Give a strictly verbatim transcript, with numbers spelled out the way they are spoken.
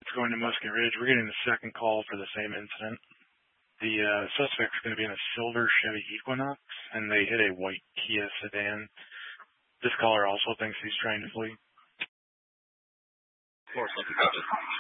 going to Musket Ridge. We're getting the second call for the same incident. The uh, suspect's going to be in a silver Chevy Equinox, and they hit a white Kia sedan. This caller also thinks he's trying to flee. Of course,